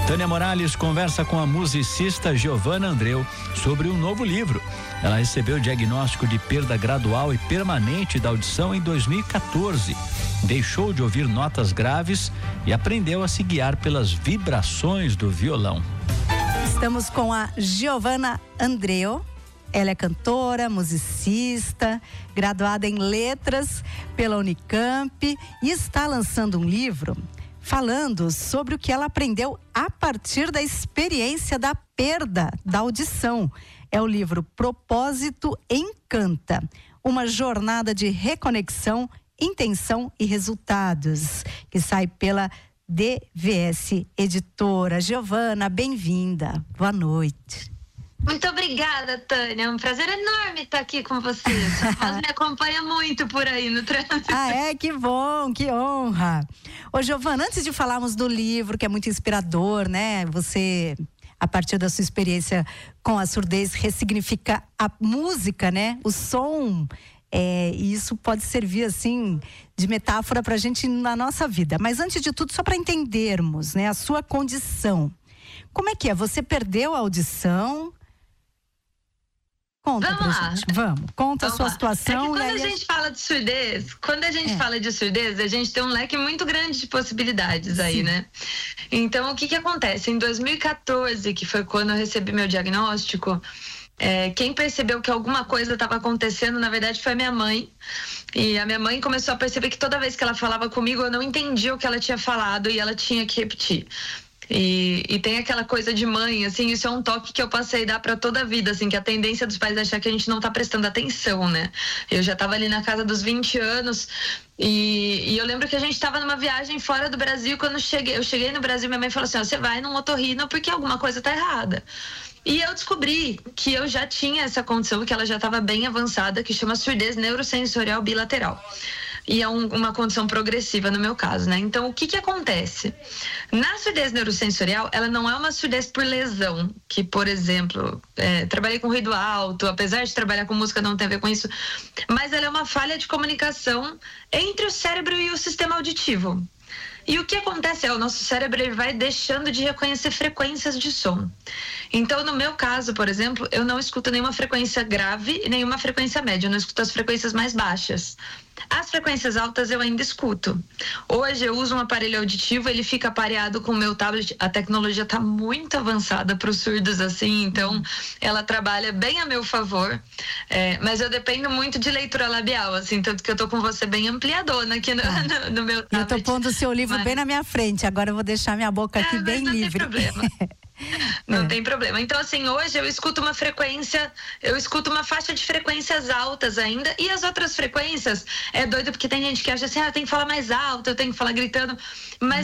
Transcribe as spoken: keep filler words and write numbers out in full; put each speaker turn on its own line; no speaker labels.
Tânia Morales conversa com a musicista Giovana Andreu sobre um novo livro. Ela recebeu o diagnóstico de perda gradual e permanente da audição em dois mil e quatorze. Deixou de ouvir notas graves e aprendeu a se guiar pelas vibrações do violão.
Estamos com a Giovana Andreu. Ela é cantora, musicista, graduada em letras pela Unicamp e está lançando um livro falando sobre o que ela aprendeu a partir da experiência da perda da audição. É o livro Propósito Encanta, uma jornada de reconexão, intenção e resultados, que sai pela D V S Editora. Giovana, bem-vinda. Boa noite.
Muito obrigada, Tânia. É um prazer enorme estar aqui com você. Sua voz me acompanha muito por aí no trânsito.
Ah, é? Que bom, que honra. Ô, Giovana, antes de falarmos do livro, que é muito inspirador, né? Você, a partir da sua experiência com a surdez, ressignifica a música, né? O som. É, e isso pode servir, assim, de metáfora pra gente na nossa vida. Mas, antes de tudo, só para entendermos, né? A sua condição. Como é que é? Você perdeu a audição? Conta
Vamos
pra
lá.
gente. Vamos, conta
Vamos
a sua
lá.
situação.
É que quando
e
a
aí
gente a... fala de surdez, quando a gente
é.
fala de surdez, a gente tem um leque muito grande de possibilidades aí, Sim. né? Então, o que que acontece? Em dois mil e quatorze, que foi quando eu recebi meu diagnóstico, é, quem percebeu que alguma coisa estava acontecendo, na verdade, foi a minha mãe. E a minha mãe começou a perceber que toda vez que ela falava comigo, eu não entendia o que ela tinha falado e ela tinha que repetir. E, e tem aquela coisa de mãe, assim, isso é um toque que eu passei a dar pra toda a vida, assim, que a tendência dos pais é achar que a gente não tá prestando atenção, né? Eu já tava ali na casa dos vinte anos e, e eu lembro que a gente tava numa viagem fora do Brasil. Quando eu cheguei, eu cheguei no Brasil, minha mãe falou assim, ó, você vai num otorrino porque alguma coisa tá errada. E eu descobri que eu já tinha essa condição, que ela já estava bem avançada, que chama surdez neurosensorial bilateral. E é um, uma condição progressiva no meu caso, né? Então, o que que acontece? Na surdez neurosensorial, ela não é uma surdez por lesão, que, por exemplo, é, trabalhei com ruído alto, apesar de trabalhar com música não tem a ver com isso, mas ela é uma falha de comunicação entre o cérebro e o sistema auditivo. E o que acontece é o nosso cérebro ele vai deixando de reconhecer frequências de som. Então, no meu caso, por exemplo, eu não escuto nenhuma frequência grave e nenhuma frequência média, eu não escuto as frequências mais baixas. As frequências altas eu ainda escuto. Hoje eu uso um aparelho auditivo, ele fica pareado com o meu tablet. A tecnologia está muito avançada para os surdos assim, então ela trabalha bem a meu favor. É, mas eu dependo muito de leitura labial, assim, tanto que eu tô com você bem ampliadona aqui no,
ah.
no, no meu tablet.
Eu tô pondo o seu livro mas... bem na minha frente, agora eu vou deixar minha boca aqui é, bem
não
livre.
Tem problema. Não é. tem problema. Então, assim, hoje eu escuto uma frequência, eu escuto uma faixa de frequências altas ainda, e as outras frequências, é doido porque tem gente que acha assim, ah, eu tenho que falar mais alto, eu tenho que falar gritando, mas